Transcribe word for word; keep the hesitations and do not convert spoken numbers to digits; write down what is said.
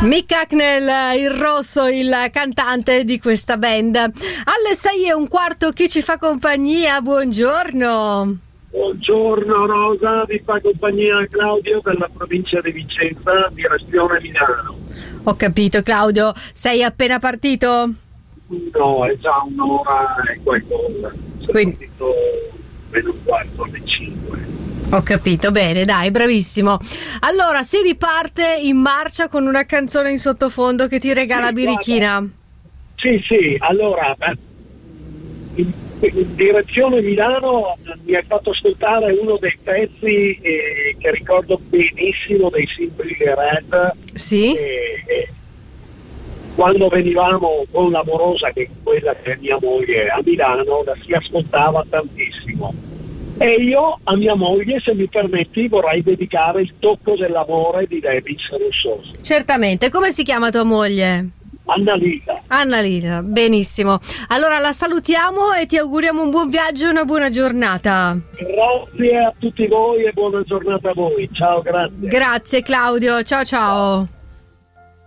Mick Hucknall, il rosso, il cantante di questa band. Alle sei e un quarto chi ci fa compagnia? Buongiorno. Buongiorno Rosa, vi fa compagnia Claudio dalla provincia di Vicenza, direzione Milano. Ho capito Claudio, sei appena partito? No, è già un'ora e qualcosa. Sono Quindi... partito meno un quarto alle cinque. Ho capito, bene, dai, bravissimo. Allora, si riparte in marcia con una canzone in sottofondo che ti regala Sì, Birichina. guarda. Sì, sì, allora, in, in direzione Milano mi hai fatto ascoltare uno dei pezzi eh, che ricordo benissimo dei Simply Red. Sì. E, e, quando venivamo con l'amorosa, che è quella che è mia moglie, a Milano, la si ascoltava tantissimo. E io a mia moglie, se mi permetti, vorrei dedicare Il tocco dell'amore di Davis Rousseau. Certamente. Come si chiama tua moglie? Annalisa. Annalisa, benissimo. Allora la salutiamo e ti auguriamo un buon viaggio e una buona giornata. Grazie a tutti voi e buona giornata a voi. Ciao, grazie. Grazie Claudio, ciao ciao.